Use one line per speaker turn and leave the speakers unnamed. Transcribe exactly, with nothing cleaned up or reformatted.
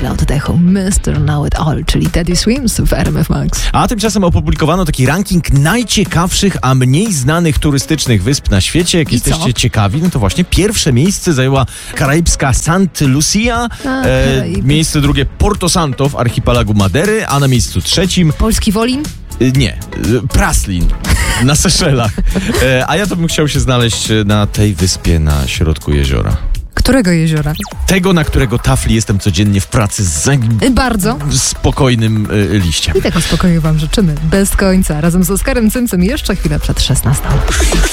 chwilę oddechu. mister Know It All, czyli Teddy Swims w R M F Max.
A tymczasem opublikowano taki ranking najciekawszych, a mniej znanych turystycznych wysp na świecie. Jak
I
jesteście
co?
ciekawi, no to właśnie pierwsze miejsce zajęła karaibska Saint Lucia,
A,
e,
Karaiby.
miejsce drugie Porto Santo w archipelagu Madery, a na miejscu trzecim
Polski Wolin?
e, nie, e, Praslin na Seszelach. E, a ja to bym chciał się znaleźć na tej wyspie na środku jeziora.
Którego jeziora?
Tego, na którego tafli jestem codziennie w pracy z
Y, Bardzo.
spokojnym e, liściem.
I tego spokoju wam życzymy. Bez końca. Razem z Oskarem Cyncem jeszcze chwilę przed szesnastą.